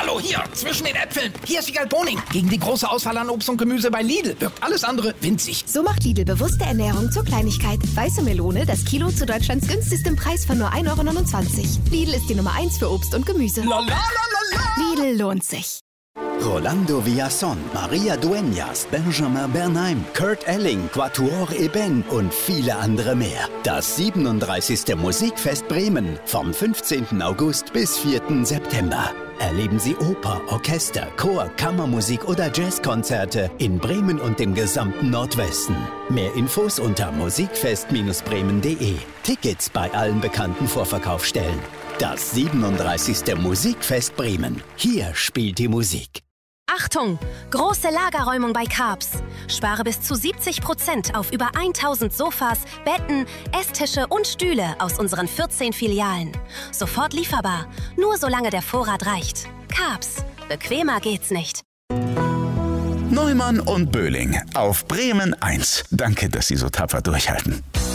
Hallo, hier, zwischen den Äpfeln. Hier ist Wiegald Boning. Gegen die große Auswahl an Obst und Gemüse bei Lidl wirkt alles andere winzig. So macht Lidl bewusste Ernährung zur Kleinigkeit. Weiße Melone, das Kilo zu Deutschlands günstigstem Preis von nur 1,29 €. Lidl ist die Nummer 1 für Obst und Gemüse. Lidl lohnt sich. Rolando Villazón, Maria Dueñas, Benjamin Bernheim, Kurt Elling, Quatuor Eben und viele andere mehr. Das 37. Musikfest Bremen vom 15. August bis 4. September. Erleben Sie Oper, Orchester, Chor, Kammermusik oder Jazzkonzerte in Bremen und dem gesamten Nordwesten. Mehr Infos unter musikfest-bremen.de. Tickets bei allen bekannten Vorverkaufsstellen. Das 37. Musikfest Bremen. Hier spielt die Musik. Achtung! Große Lagerräumung bei Karps. Spare bis zu 70% auf über 1000 Sofas, Betten, Esstische und Stühle aus unseren 14 Filialen. Sofort lieferbar. Nur solange der Vorrat reicht. Karps. Bequemer geht's nicht. Neumann und Böhling auf Bremen 1. Danke, dass Sie so tapfer durchhalten.